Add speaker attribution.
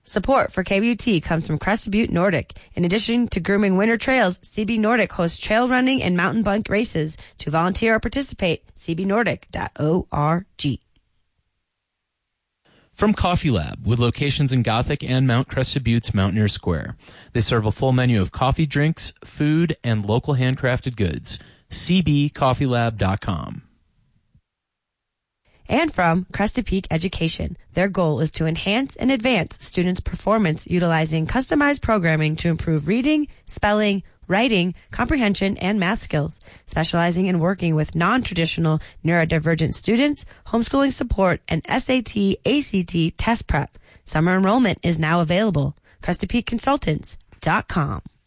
Speaker 1: Support for KBUT comes from Crested Butte Nordic. In addition to grooming winter trails, CB Nordic hosts trail running and mountain bike races. To volunteer or participate, cbnordic.org.
Speaker 2: From Coffee Lab, with locations in Gothic and Mount Crested Butte's Mountaineer Square. They serve a full menu of coffee, drinks, food, and local handcrafted goods. cbcoffeelab.com.
Speaker 1: And from Crested Peak Education. Their goal is to enhance and advance students' performance utilizing customized programming to improve reading, spelling, writing, comprehension, and math skills. Specializing in working with non-traditional neurodivergent students, homeschooling support, and SAT, ACT test prep. Summer enrollment is now available. CrestedPeakConsultants.com.